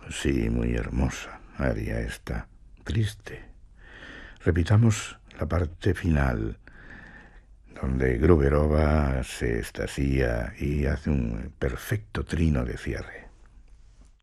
Sí, muy hermosa, aria esta, triste. Repitamos la parte final, donde Gruberova se extasía y hace un perfecto trino de cierre.